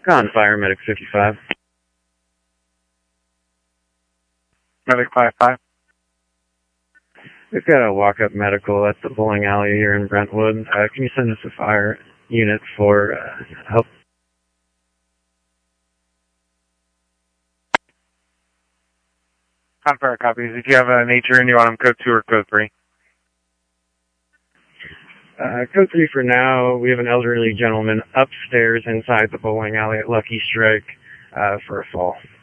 On fire, medic 55. Medic 55. We've got a walk-up medical at the bowling alley here in Brentwood. Can you send us a fire unit for help? On fire copies. If you have a nature and you want them code 2 or code 3. Code 3 for now. We have an elderly gentleman upstairs inside the bowling alley at Lucky Strike for a fall.